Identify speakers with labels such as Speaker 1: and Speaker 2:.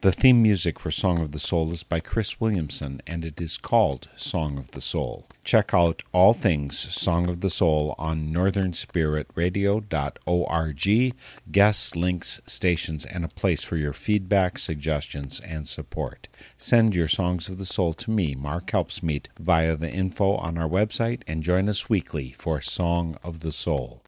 Speaker 1: The theme music for Song of the Soul is by Chris Williamson, and it is called Song of the Soul. Check out all things Song of the Soul on northernspiritradio.org, guests, links, stations, and a place for your feedback, suggestions, and support. Send your Songs of the Soul to me, Mark Helpsmeet, via the info on our website, and join us weekly for Song of the Soul.